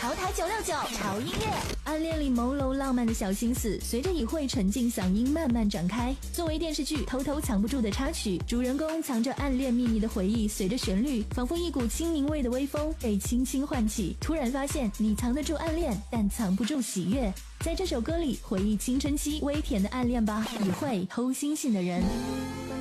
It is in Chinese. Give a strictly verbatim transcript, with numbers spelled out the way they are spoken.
潮台九六九潮音乐， 暗恋里朦胧浪漫的小心思，随着以会沉静嗓音慢慢展开。作为电视剧偷偷藏不住的插曲，主人公藏着暗恋秘密的回忆，随着旋律，仿佛一股清明味的微风被轻轻唤起。突然发现，你藏得住暗恋，但藏不住喜悦。在这首歌里，回忆青春期微甜的暗恋吧，以会偷星星的人。